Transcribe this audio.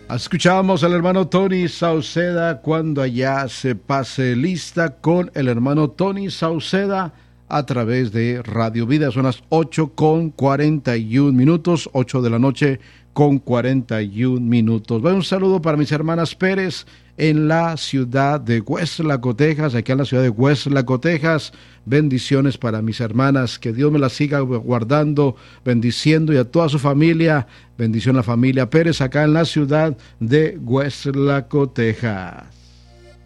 Escuchábamos al hermano Tony Sauceda, Cuando allá se pase lista, con el hermano Tony Sauceda a través de Radio Vida. Son las 8:41, 8 de la noche con 41 minutos. Un saludo para mis hermanas Pérez en la ciudad de Westlaco, Texas, aquí en la ciudad de Westlaco, Texas. Bendiciones para mis hermanas, que Dios me las siga guardando, bendiciendo, y a toda su familia. Bendición a la familia Pérez acá en la ciudad de Westlaco, Texas.